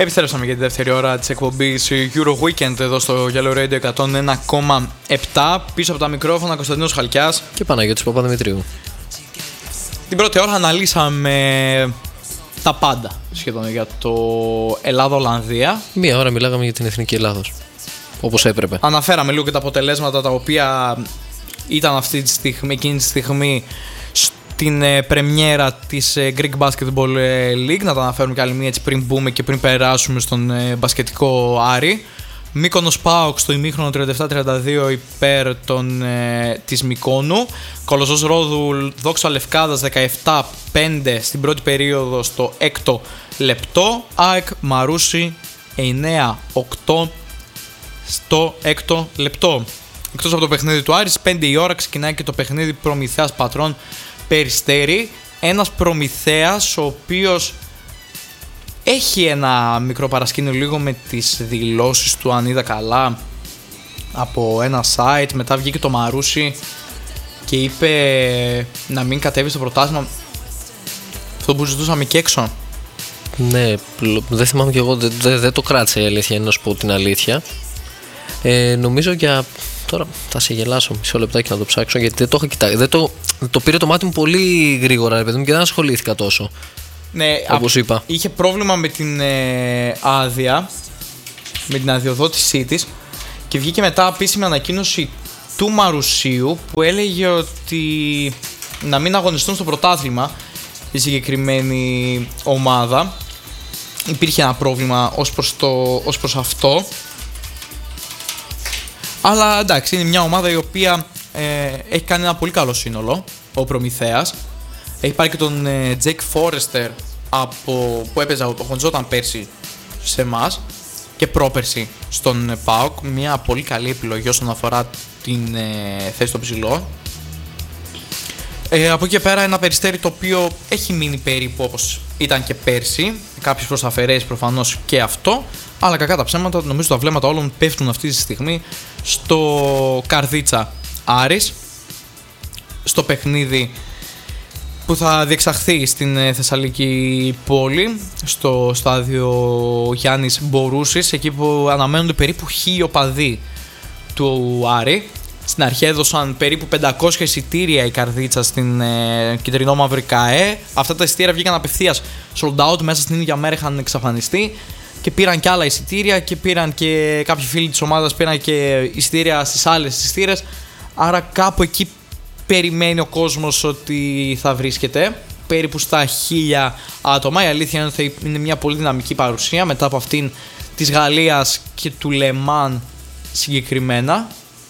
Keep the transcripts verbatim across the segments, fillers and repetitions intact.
Επιστρέψαμε για τη δεύτερη ώρα της εκπομπής Euro Weekend εδώ στο Yellow Radio εκατόν ένα κόμμα επτά. Πίσω από τα μικρόφωνα Κωνσταντίνος Χαλκιάς και Παναγιώτης Παπαδημητρίου. Την πρώτη ώρα αναλύσαμε τα πάντα σχεδόν για το Ελλάδα-Ολλανδία. Μία ώρα μιλάγαμε για την Εθνική Ελλάδος, όπως έπρεπε. Αναφέραμε λίγο και τα αποτελέσματα τα οποία ήταν αυτή τη στιγμή, εκείνη τη στιγμή την ε, πρεμιέρα της ε, Greek Basketball League. Να τα αναφέρουμε κι άλλη μία έτσι πριν μπούμε και πριν περάσουμε στον ε, μπασκετικό Άρη. Μύκονος ΠΑΟΚ στο ημίχρονο τριάντα επτά τριάντα δύο υπέρ των, ε, της Μυκόνου. Κολοσσός Ρόδου Δόξα Λευκάδας δεκαεπτά πέντε στην πρώτη περίοδο στο έκτο λεπτό. ΑΕΚ Μαρούσι εννέα οκτώ στο έκτο λεπτό. Εκτός από το παιχνίδι του Άρη, πέντε η ώρα ξεκινάει και το παιχνίδι Προμηθέας Πατρών Περιστέρι. Ένας Προμηθέας ο οποίος έχει ένα μικρό παρασκήνιο λίγο με τις δηλώσεις του, αν είδα καλά, από ένα site. Μετά βγήκε το Μαρούσι και είπε να μην κατέβει στο πρωτάθλημα. Αυτό που ζητούσαμε και έξω. Ναι, δεν θυμάμαι κι εγώ, δεν, δεν το κράτησα η αλήθεια, να σου πω την αλήθεια. Ε, νομίζω για... Τώρα θα σε γελάσω μισό λεπτάκι να το ψάξω, γιατί δεν το έχω κοιτάξει. Δεν το, το πήρε το μάτι μου πολύ γρήγορα, ρε παιδί μου, και δεν ασχολήθηκα τόσο. Ναι, όπως είπα. Είχε πρόβλημα με την ε, άδεια, με την αδειοδότησή της, και βγήκε μετά επίσημη ανακοίνωση του Μαρουσίου που έλεγε ότι να μην αγωνιστούν στο πρωτάθλημα η συγκεκριμένη ομάδα. Υπήρχε ένα πρόβλημα ως προς, το, ως προς αυτό. Αλλά εντάξει, είναι μια ομάδα η οποία ε, έχει κάνει ένα πολύ καλό σύνολο, ο Προμηθέας. Έχει πάρει και τον ε, Jake Forrester από, που έπαιζε, το χοντζόταν πέρσι σε εμάς και πρόπερσι στον ε, ΠΑΟΚ. Μια πολύ καλή επιλογή όσον αφορά την ε, θέση στο ψηλό. Ε, από εκεί και πέρα ένα Περιστέρι το οποίο έχει μείνει περίπου όπως ήταν και πέρσι. Κάποιες προσταφαιρέσεις προφανώς και αυτό. Αλλά κακά τα ψέματα, νομίζω τα βλέμματα όλων πέφτουν αυτή τη στιγμή στο Καρδίτσα Άρης, στο παιχνίδι που θα διεξαχθεί στην Θεσσαλική πόλη, στο στάδιο Γιάννης Μπορούσης, εκεί που αναμένονται περίπου χίλιοι οπαδοί του Άρη. Στην αρχή έδωσαν περίπου πεντακόσια εισιτήρια η Καρδίτσα στην ε, κυτρινό-μαύρη ΚΑΕ. Αυτά τα εισιτήρια βγήκαν απευθείας sold out, μέσα στην ίδια μέρα είχαν εξαφανιστεί. Και πήραν και άλλα εισιτήρια και πήραν και κάποιοι φίλοι της ομάδας πήραν και εισιτήρια στις άλλες εισιτήρες. Άρα κάπου εκεί περιμένει ο κόσμος ότι θα βρίσκεται, περίπου στα χίλια άτομα. Η αλήθεια είναι ότι είναι μια πολύ δυναμική παρουσία μετά από αυτήν της Γαλλίας και του Λεμάν συγκεκριμένα.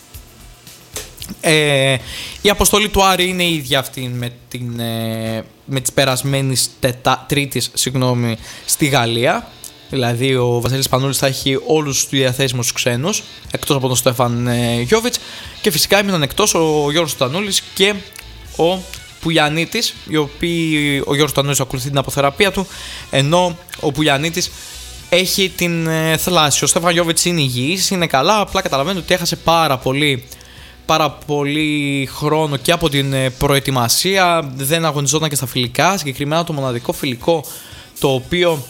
Ε, η αποστολή του Άρη είναι η ίδια αυτή με, την, ε, με τις περασμένης τετά, τρίτης συγγνώμη, στη Γαλλία. Δηλαδή ο Βασίλης Πανούλης θα έχει όλους τους διαθέσιμους ξένους, εκτός από τον Στέφαν ε, Γιώβιτς, και φυσικά έμειναν εκτός ο Γιώργος Τανούλης και ο Πουλιανίτης, οι οποίοι, ο Γιώργος Τανούλης ακολουθεί την αποθεραπεία του, ενώ ο Πουλιανίτης έχει την ε, θλάση. Ο Στέφαν Γιώβιτς είναι υγιής, είναι καλά, απλά καταλαβαίνετε ότι έχασε πάρα πολύ, πάρα πολύ χρόνο και από την ε, προετοιμασία, δεν αγωνιζόταν και στα φιλικά, συγκεκριμένα το μοναδικό φιλικό το οποίο...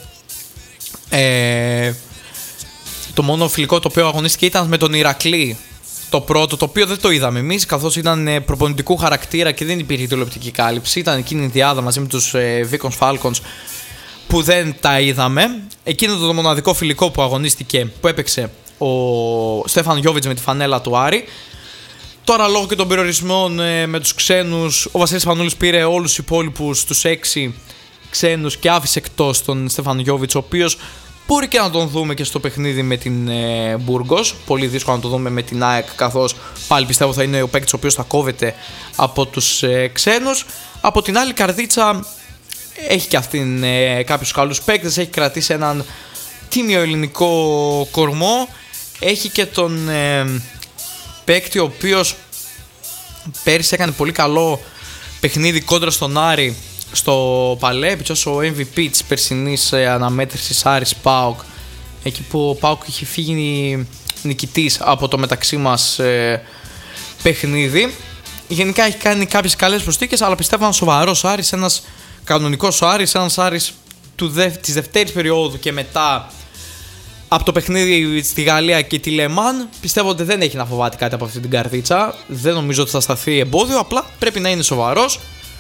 Ε, το μόνο φιλικό το οποίο αγωνίστηκε ήταν με τον Ηρακλή, το πρώτο, το οποίο δεν το είδαμε εμείς, καθώς ήταν προπονητικού χαρακτήρα και δεν υπήρχε τηλεοπτική κάλυψη. Ήταν εκείνη η διάδα μαζί με τους ε, Vikings Falcons που δεν τα είδαμε. Εκείνο το μοναδικό φιλικό που αγωνίστηκε, που έπαιξε ο Στέφαν Γιώβιτς με τη φανέλα του Άρη. Τώρα λόγω και των περιορισμών ε, με τους ξένους, ο Βασίλης Πανούλης πήρε όλους τους υπόλοιπους τους έξι ξένους και άφησε εκτός τον Στέφαν Γιώβιτς, ο οποίος μπορεί και να τον δούμε και στο παιχνίδι με την ε, Μπουργκος. Πολύ δύσκολο να το δούμε με την ΑΕΚ, καθώς πάλι πιστεύω θα είναι ο παίκτης ο οποίος θα κόβεται από τους ε, ξένους. Από την άλλη, Καρδίτσα έχει και αυτήν ε, κάποιους καλούς παίκτες, έχει κρατήσει έναν τίμιο ελληνικό κορμό. Έχει και τον ε, παίκτη ο οποίος πέρυσι έκανε πολύ καλό παιχνίδι κόντρα στον Άρη στο Παλέ, πιτσός ο εμ βι πι της περσινής αναμέτρησης Άρης ΠΑΟΚ, εκεί που ο ΠΑΟΚ είχε φύγει νικητής από το μεταξύ μας ε, παιχνίδι. Γενικά έχει κάνει κάποιες καλές προσθήκες, αλλά πιστεύω ένας σοβαρός Άρης, ένας κανονικός Άρης, ένας Άρης του δε, της δευτέρης περίοδου και μετά από το παιχνίδι στη Γαλλία και τη Λεμάν, πιστεύω ότι δεν έχει να φοβάται κάτι από αυτή την καρδίτσα. Δεν νομίζω ότι θα σταθεί εμπόδιο, απλά πρέπει να είναι σοβαρός.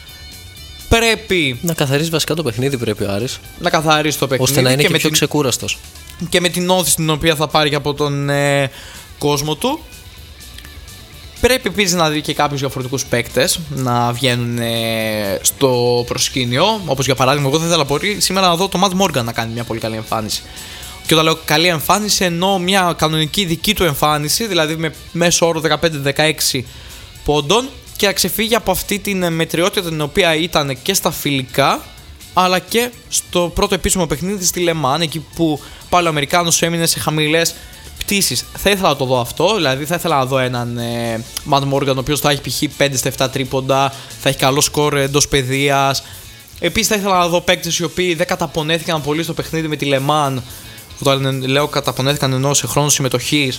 Πρέπει να καθαρίσει βασικά το παιχνίδι, πρέπει ο Άρης. Να καθαρίσει το παιχνίδι. Ώστε να είναι και, και πιο την... ξεκούραστος. Και με την όθηση την οποία θα πάρει από τον ε, κόσμο του. Πρέπει επίσης να δει και κάποιους διαφορετικούς παίκτες να βγαίνουν ε, στο προσκήνιο. Όπως για παράδειγμα, εγώ θα ήθελα πολύ σήμερα να δω τον Matt Morgan να κάνει μια πολύ καλή εμφάνιση. Και όταν λέω καλή εμφάνιση, εννοώ μια κανονική δική του εμφάνιση, δηλαδή με μέσο όρο δεκαπέντε με δεκαέξι πόντων, και να ξεφύγει από αυτή την μετριότητα την οποία ήταν και στα φιλικά, αλλά και στο πρώτο επίσημο παιχνίδι στη Λεμάν, εκεί που πάλι ο Αμερικάνος έμεινε σε χαμηλές πτήσεις. Θα ήθελα να το δω αυτό, δηλαδή θα ήθελα να δω έναν ε, Matt Morgan, ο οποίος θα έχει π.χ. πέντε στα επτά τρίποντα, θα έχει καλό σκορ εντός παιδείας. Επίσης θα ήθελα να δω παίκτες οι οποίοι δεν καταπονέθηκαν πολύ στο παιχνίδι με τη Λεμάν. Όταν λέω καταπονέθηκαν ενώ σε χρόνο συμμετοχής,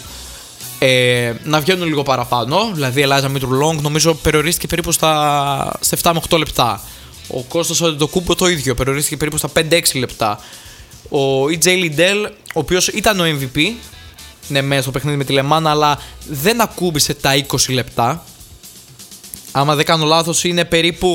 ε, να βγαίνουν λίγο παραπάνω. Δηλαδή η Eliza Mitchell-Long νομίζω περιορίστηκε περίπου στα, στα επτά με οκτώ λεπτά. Ο Κώστας Αντετοκούμπο το ίδιο, περιορίστηκε περίπου στα πέντε έξι λεπτά. Ο ι τζέι Liddell, ο οποίος ήταν ο εμ βι πι, ναι, μέσα στο παιχνίδι με τη Λεμάν, αλλά δεν ακούμπησε τα είκοσι λεπτά. Άμα δεν κάνω λάθος, είναι περίπου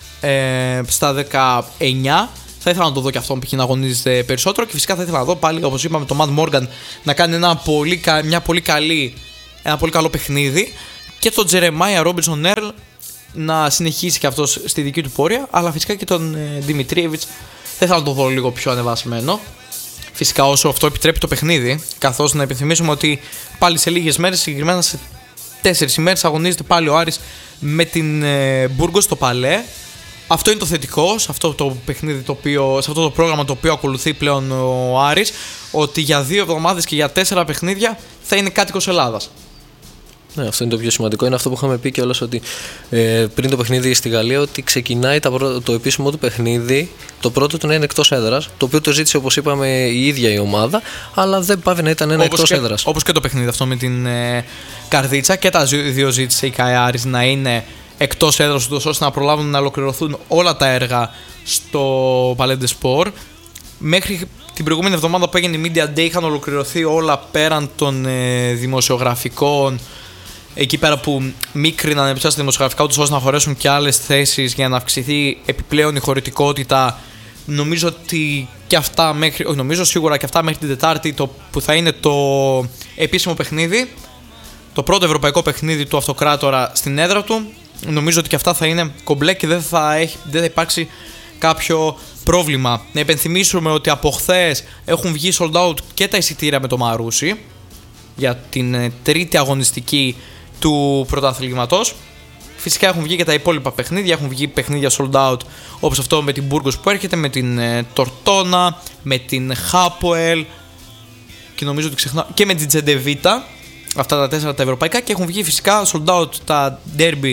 ε, στα δεκαεννιά. Θα ήθελα να το δω και αυτόν π.χ. να αγωνίζεται περισσότερο. Και φυσικά θα ήθελα να δω πάλι, όπως είπαμε, τον Matt Morgan να κάνει ένα πολύ, μια πολύ καλή, ένα πολύ καλό παιχνίδι. Και τον Jeremiah Robinson Earl να συνεχίσει και αυτός στη δική του πορεία. Αλλά φυσικά και τον ε, Dimitrievich θα ήθελα να το δω λίγο πιο ανεβασμένο. Φυσικά όσο αυτό επιτρέπει το παιχνίδι. Καθώς να επιθυμίσουμε ότι πάλι σε λίγες μέρες, συγκεκριμένα σε τέσσερις ημέρες, αγωνίζεται πάλι ο Άρης με την ε, Burgos στο Παλέ. Αυτό είναι το θετικό σε αυτό το παιχνίδι, το οποίο, σε αυτό το πρόγραμμα το οποίο ακολουθεί πλέον ο Άρης, ότι για δύο εβδομάδες και για τέσσερα παιχνίδια θα είναι κάτοικος Ελλάδας. Ναι, αυτό είναι το πιο σημαντικό. Είναι αυτό που είχαμε πει κιόλας, ότι ε, πριν το παιχνίδι στη Γαλλία, ότι ξεκινάει τα, το επίσημο του παιχνίδι, το πρώτο του να είναι εκτός έδρας, το οποίο το ζήτησε, όπως είπαμε, η ίδια η ομάδα, αλλά δεν πάβει να ήταν ένα όπως εκτός και, έδρας. Όπως και το παιχνίδι αυτό με την ε, Καρδίτσα, και τα δύο ζήτησε η ΚΑΕ Άρης να είναι εκτός έδρας, ώστε να προλάβουν να ολοκληρωθούν όλα τα έργα στο Palais des Sports. Μέχρι την προηγούμενη εβδομάδα που έγινε η Media Day είχαν ολοκληρωθεί όλα πέραν των ε, δημοσιογραφικών, εκεί πέρα που μίκριναν επίσης τα δημοσιογραφικά τους ώστε να χωρέσουν και άλλες θέσεις για να αυξηθεί επιπλέον η χωρητικότητα. Νομίζω ότι και αυτά μέχρι, όχι νομίζω σίγουρα και αυτά μέχρι την Τετάρτη, το, που θα είναι το επίσημο παιχνίδι, το πρώτο ευρωπαϊκό παιχνίδι του Αυτοκράτορα στην έδρα του. Νομίζω ότι και αυτά θα είναι κομπλέ και δεν θα, έχει, δεν θα υπάρξει κάποιο πρόβλημα. Να υπενθυμίσουμε ότι από χθες έχουν βγει sold out και τα εισιτήρια με το Μαρούσι για την τρίτη αγωνιστική του πρωταθλήματος. Φυσικά έχουν βγει και τα υπόλοιπα παιχνίδια. Έχουν βγει παιχνίδια sold out, όπως αυτό με την Burgos που έρχεται, με την Tortona, με την Hapoel και νομίζω ότι ξεχνάω και με την Τζεντεβίτα. Αυτά τα τέσσερα τα ευρωπαϊκά, και έχουν βγει φυσικά sold out τα derby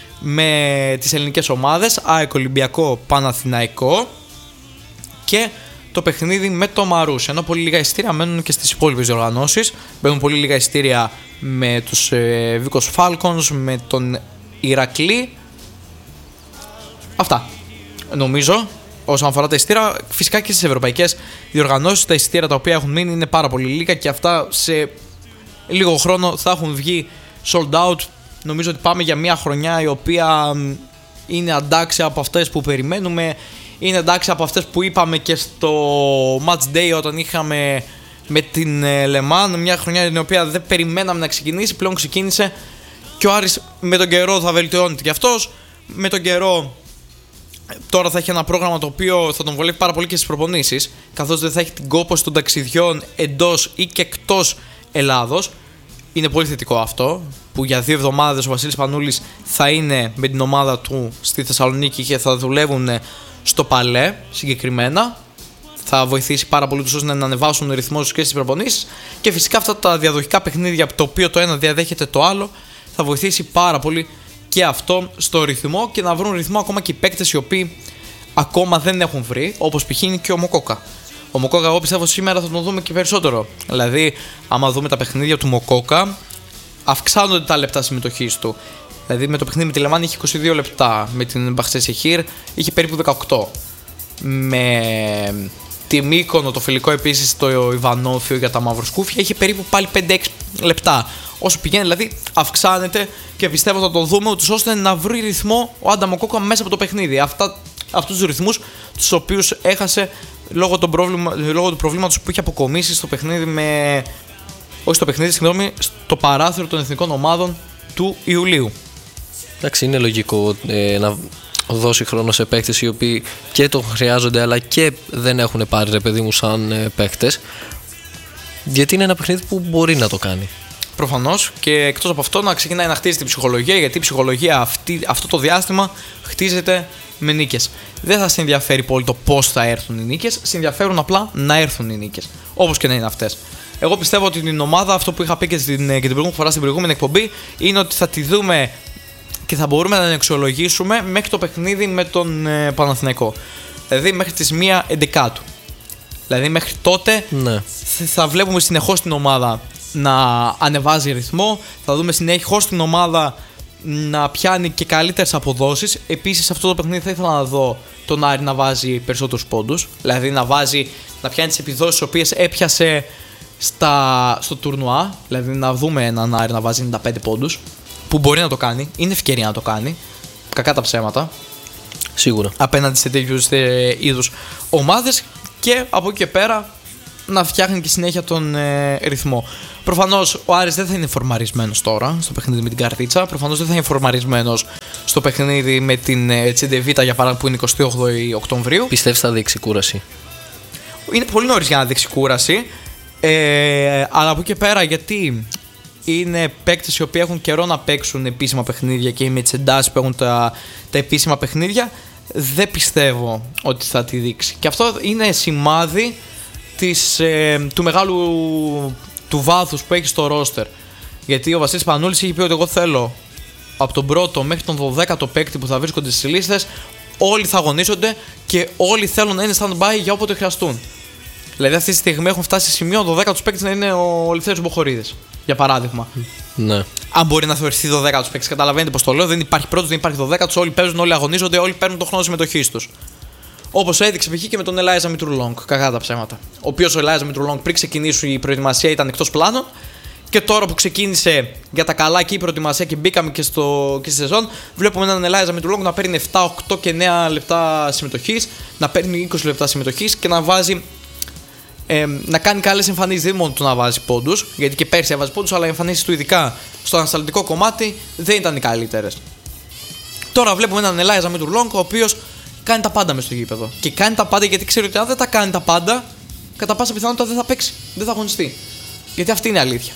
με τις ελληνικές ομάδες, ΑΕΚ, Ολυμπιακό, Παναθηναϊκό και το παιχνίδι με το Μαρούσι. Ενώ πολύ λίγα εισιτήρια μένουν και στις υπόλοιπες διοργανώσεις. Μπαίνουν πολύ λίγα εισιτήρια με τους ε, Βίκος Falcons, με τον Ηρακλή. Αυτά νομίζω όσον αφορά τα εισιτήρια. Φυσικά και στις ευρωπαϊκές διοργανώσεις τα εισιτήρια τα οποία έχουν μείνει είναι πάρα πολύ λίγα και αυτά σε λίγο χρόνο θα έχουν βγει sold out. Νομίζω ότι πάμε για μια χρονιά η οποία είναι αντάξια από αυτές που περιμένουμε. Είναι αντάξια από αυτές που είπαμε και στο match day όταν είχαμε με την Λεμάν. Μια χρονιά την οποία δεν περιμέναμε να ξεκινήσει, πλέον ξεκίνησε και ο Άρης με τον καιρό θα βελτιώνεται και αυτός. Με τον καιρό τώρα θα έχει ένα πρόγραμμα το οποίο θα τον βολεύει πάρα πολύ και στις προπονήσεις, καθώς δεν θα έχει την κόπωση των ταξιδιών εντός ή και εκτός Ελλάδος. Είναι πολύ θετικό αυτό, που για δύο εβδομάδες ο Βασίλης Πανούλης θα είναι με την ομάδα του στη Θεσσαλονίκη και θα δουλεύουν στο Παλέ συγκεκριμένα. Θα βοηθήσει πάρα πολύ τους ώστε να ανεβάσουν τον ρυθμό τους και στις προπονήσεις. Και φυσικά αυτά τα διαδοχικά παιχνίδια, το οποίο το ένα διαδέχεται το άλλο, θα βοηθήσει πάρα πολύ και αυτό στο ρυθμό και να βρουν ρυθμό ακόμα και οι παίκτες οι οποίοι ακόμα δεν έχουν βρει, όπως π.χ. είναι και ο Μοκόκα. Ο Μοκόκα, εγώ πιστεύω σήμερα θα τον δούμε και περισσότερο. Δηλαδή, άμα δούμε τα παιχνίδια του Μοκόκα, αυξάνονται τα λεπτά συμμετοχής του. Δηλαδή, με το παιχνίδι με τη Λεμάν είχε είκοσι δύο λεπτά, με την Μπαχτσέσιεχήρ είχε περίπου δεκαοκτώ. Με τη Μύκονο, το φιλικό επίσης το Ιβανόφιο για τα μαυροσκούφια, είχε περίπου πάλι πέντε έξι λεπτά. Όσο πηγαίνει, δηλαδή αυξάνεται και πιστεύω θα το δούμε, ούτως ώστε να βρει ρυθμό ο Άνταμ Οκόκο μέσα από το παιχνίδι. Αυτά, αυτούς τους ρυθμούς τους οποίους έχασε λόγω, τον πρόβλημα, λόγω του προβλήματος που είχε αποκομίσει στο παιχνίδι με. Όχι στο παιχνίδι, συγγνώμη, στο παράθυρο των εθνικών ομάδων του Ιουλίου. Εντάξει, είναι λογικό ε, να δώσει χρόνο σε παίκτες οι οποίοι και το χρειάζονται αλλά και δεν έχουν πάρει, ρε παιδί μου, σαν ε, παίκτες. Γιατί είναι ένα παιχνίδι που μπορεί να το κάνει. Προφανώς, και εκτός από αυτό να ξεκινάει να χτίζει την ψυχολογία, γιατί η ψυχολογία αυτή, αυτό το διάστημα χτίζεται με νίκες. Δεν θα σε ενδιαφέρει πολύ το πώς θα έρθουν οι νίκες, σε ενδιαφέρουν απλά να έρθουν οι νίκες. Όπως και να είναι αυτές. Εγώ πιστεύω ότι την ομάδα, αυτό που είχα πει και την, και την προηγούμενη φορά στην προηγούμενη εκπομπή, είναι ότι θα τη δούμε και θα μπορούμε να την αξιολογήσουμε μέχρι το παιχνίδι με τον ε, Παναθηναϊκό. Δηλαδή μέχρι τις μία εντεκάτου. Δηλαδή μέχρι τότε ναι. θα βλέπουμε συνεχώς την ομάδα να ανεβάζει ρυθμό, θα δούμε συνεχώς την ομάδα να πιάνει και καλύτερες αποδόσεις. Επίσης, σε αυτό το παιχνίδι θα ήθελα να δω τον Άρη να βάζει περισσότερους πόντους. Δηλαδή να, βάζει, να πιάνει τις επιδόσεις τις οποίες έπιασε στα, στο τουρνουά. Δηλαδή να δούμε έναν Άρη να βάζει ενενήντα πέντε πόντους. Που μπορεί να το κάνει, είναι ευκαιρία να το κάνει. Κακά τα ψέματα. Σίγουρα. Απέναντι σε τέτοιους ε, είδους ομάδες. Και από εκεί και πέρα να φτιάχνει και συνέχεια τον ε, ρυθμό. Προφανώς ο Άρης δεν θα είναι φορμαρισμένος τώρα στο παιχνίδι με την Καρδίτσα. Προφανώς δεν θα είναι φορμαρισμένος στο παιχνίδι με την ε, Τσεντεβίτα, για παράδειγμα, που είναι εικοστή όγδοη Οκτωβρίου. Πιστεύεις θα δείξει κούραση? Είναι πολύ νωρίς για να δείξει κούραση. Ε, αλλά από εκεί και πέρα, γιατί είναι παίκτες οι οποίοι έχουν καιρό να παίξουν επίσημα παιχνίδια και με τις εντάσεις που έχουν τα, τα επίσημα παιχνίδια, δεν πιστεύω ότι θα τη δείξει. Και αυτό είναι σημάδι της, ε, του μεγάλου του βάθους που έχει στο ρόστερ. Γιατί ο Βασίλης Πανούλης είχε πει ότι εγώ θέλω από τον πρώτο μέχρι τον δωδέκατο παίκτη που θα βρίσκονται στις λίστες, όλοι θα αγωνίζονται και όλοι θέλουν να είναι stand-by για όποτε χρειαστούν. Δηλαδή αυτή τη στιγμή έχουν φτάσει σε σημείο ο δωδέκατος παίκτης να είναι ο Ελευθέριος Μποχορίδης, για παράδειγμα. Ναι. Αν μπορεί να θεωρηθεί δωδέκατος παίκτης, καταλαβαίνετε πως το λέω. Δεν υπάρχει πρώτος, δεν υπάρχει δωδέκατος. Όλοι παίζουν, όλοι αγωνίζονται, όλοι παίρνουν τον χρόνο συμμετοχής τους. Όπως έδειξε π.χ. και με τον Ελάιζα Μητρουλόγκ, κακά τα ψέματα. Ο οποίος ο Ελάιζα Μητρουλόγκ πριν ξεκινήσει η προετοιμασία ήταν εκτός πλάνων. Και τώρα που ξεκίνησε για τα καλά και η προετοιμασία και μπήκαμε και, στο, και στη σεζόν, βλέπουμε έναν Ελάιζα Μητρουλόγκ να παίρνει επτά, οκτώ και εννέα λεπτά συμμετοχής, να παίρνει είκοσι λεπτά συμμετοχής και να βάζει. Ε, να κάνει καλές εμφανίσεις, δεν μόνο του να βάζει πόντους, γιατί και πέρσι έβαζε πόντους, αλλά οι εμφανίσεις του, ειδικά στο ανασταλτικό κομμάτι, δεν ήταν οι καλύτερες. Τώρα βλέπουμε έναν Ελάιζα Μητρουλόγκ, ο οποίος κάνει τα πάντα μες στο γήπεδο. Και κάνει τα πάντα γιατί ξέρει ότι αν δεν τα κάνει τα πάντα, κατά πάσα πιθανότητα δεν θα παίξει, δεν θα αγωνιστεί. Γιατί αυτή είναι η αλήθεια.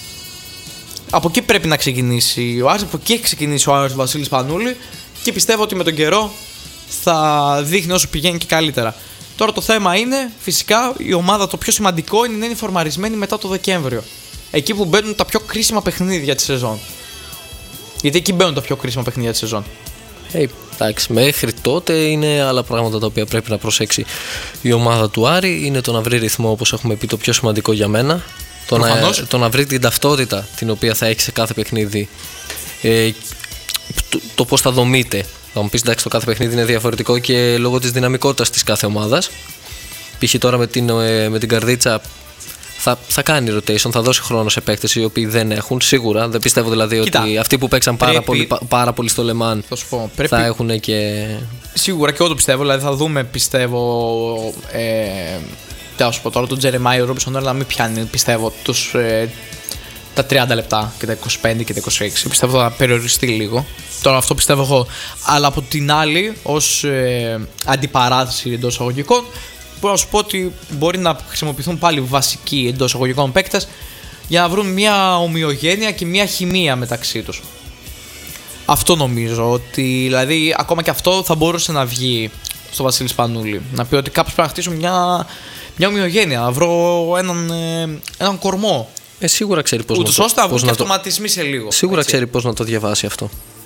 Από εκεί πρέπει να ξεκινήσει ο Άρης, από εκεί έχει ξεκινήσει ο Άρης Βασίλης Πανούλη και πιστεύω ότι με τον καιρό θα δείχνει όσο πηγαίνει και καλύτερα. Τώρα το θέμα είναι, φυσικά, η ομάδα το πιο σημαντικό είναι να είναι φορμαρισμένη μετά το Δεκέμβριο. Εκεί που μπαίνουν τα πιο κρίσιμα παιχνίδια τη σεζόν. Γιατί εκεί μπαίνουν τα πιο κρίσιμα παιχνίδια τη σεζόν. Hey, εντάξει, μέχρι τότε είναι άλλα πράγματα τα οποία πρέπει να προσέξει η ομάδα του Άρη. Είναι το να βρει ρυθμό, όπως έχουμε πει, το πιο σημαντικό για μένα. Το να, το να βρει την ταυτότητα την οποία θα έχει σε κάθε παιχνίδι. Ε, το το πώς θα δομείται. Θα μου πεις, εντάξει, το κάθε παιχνίδι είναι διαφορετικό και λόγω της δυναμικότητας της κάθε ομάδας. Π.χ. τώρα με την, με την Καρδίτσα θα, θα κάνει rotation, θα δώσει χρόνο σε παίκτες οι οποίοι δεν έχουν. Σίγουρα. Δεν πιστεύω δηλαδή Κοίτα, ότι αυτοί που παίξαν πρέπει, πάρα, πολύ, πάρα πολύ στο Λεμάν θα, πω, πρέπει, θα έχουν και. Σίγουρα και εγώ το πιστεύω. Δηλαδή θα δούμε, πιστεύω. Ε, τι να σου πω τώρα, τον Τζερεμάι, ο Ρόμπινσον να μην πιάνει, πιστεύω, τους, ε, τα τριάντα λεπτά και τα είκοσι πέντε και τα είκοσι έξι. Πιστεύω θα περιοριστεί λίγο. Τώρα αυτό πιστεύω εγώ. Αλλά από την άλλη, ως ε, αντιπαράθεση εντός εισαγωγικών, μπορώ να σου πω ότι μπορεί να χρησιμοποιηθούν πάλι βασικοί εντός εισαγωγικών παίκτες για να βρουν μια ομοιογένεια και μια χημεία μεταξύ τους. Αυτό νομίζω. Ότι δηλαδή ακόμα και αυτό θα μπορούσε να βγει στο Βασίλη Πανούλη. Να πει ότι κάποιος πρέπει να χτίσουν μια, μια ομοιογένεια, να βρω έναν, ε, έναν κορμό. Ε, σίγουρα ξέρει πώς ούτως να ώστε να βγουν και το... αυτοματισμοί σε λίγο. Σίγουρα έτσι. Ξέρει πώς να το διαβάσει αυτό.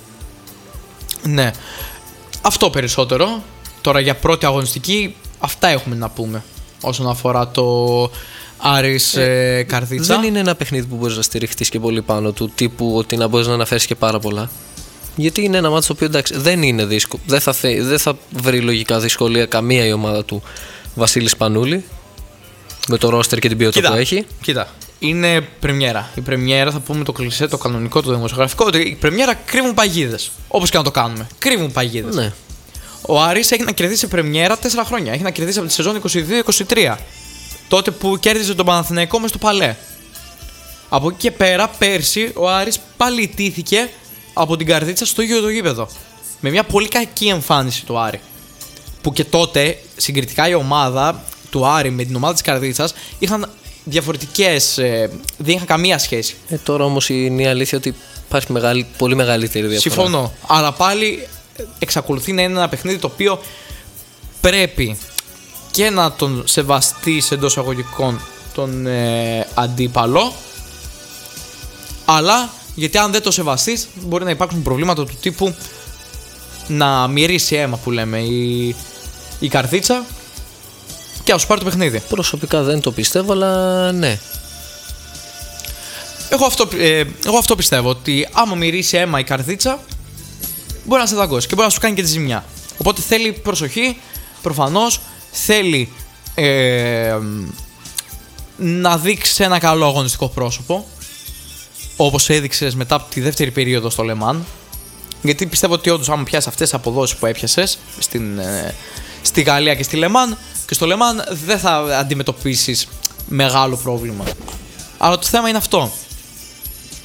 Ναι. Αυτό περισσότερο. Τώρα για πρώτη αγωνιστική, αυτά έχουμε να πούμε όσον αφορά το Άρης ε, Καρδίτσα. Δεν είναι ένα παιχνίδι που μπορείς να στηριχτείς και πολύ πάνω του, τύπου ότι να μπορείς να αναφέρεις και πάρα πολλά. Γιατί είναι ένα μάτσο το οποίο εντάξει, δεν είναι δύσκολο. Δεν θα, θε, δεν θα βρει λογικά δυσκολία καμία η ομάδα του Βασίλη Σπανούλη, με το ρόστερ και την ποιότητα Κοίτα, που έχει. Κοίτα, είναι πρεμιέρα. Η πρεμιέρα, θα πούμε το κλισέ, το κανονικό, το δημοσιογραφικό, ότι η πρεμιέρα κρύβουν παγίδες. Όπως και να το κάνουμε. Κρύβουν παγίδες. Ναι. Ο Άρης έχει να κερδίσει σε πρεμιέρα τέσσερα χρόνια. Έχει να κερδίσει από τη σεζόν είκοσι δύο είκοσι τρία. Τότε που κέρδιζε τον Παναθηναϊκό μες στο Παλέ. Από εκεί και πέρα, πέρσι, ο Άρης πάλι ιτήθηκε από την Καρδίτσα στο ίδιο το γήπεδο. Με μια πολύ κακή εμφάνιση του Άρη. Που και τότε, συγκριτικά η ομάδα του Άρη με την ομάδα της Καρδίτσας είχαν διαφορετικές. Ε, δεν είχαν καμία σχέση. Ε, τώρα όμως είναι η αλήθεια ότι υπάρχει μεγάλη, πολύ μεγαλύτερη διαφορά. Συμφωνώ. Αλλά πάλι εξακολουθεί να είναι ένα παιχνίδι το οποίο πρέπει και να τον σεβαστείς εντός αγωγικών τον ε, αντίπαλο, αλλά γιατί αν δεν το σεβαστείς μπορεί να υπάρξουν προβλήματα του τύπου να μυρίσει αίμα που λέμε η, η Καρδίτσα και να σου πάρει το παιχνίδι. Προσωπικά δεν το πιστεύω, αλλά ναι. Εγώ αυτό, ε, εγώ αυτό πιστεύω, ότι άμα μυρίσει αίμα η Καρδίτσα μπορεί να σε δαγκώσει και μπορεί να σου κάνει και τη ζημιά. Οπότε θέλει προσοχή, προφανώς θέλει ε, να δείξει ένα καλό αγωνιστικό πρόσωπο, όπως έδειξες μετά από τη δεύτερη περίοδο στο Λεμάν. Γιατί πιστεύω ότι όντως άμα πιάσεις αυτές τις αποδόσεις που έπιασες στην, ε, στη Γαλλία και στη Λεμάν, και στο Λεμάν δεν θα αντιμετωπίσεις μεγάλο πρόβλημα. Αλλά το θέμα είναι αυτό.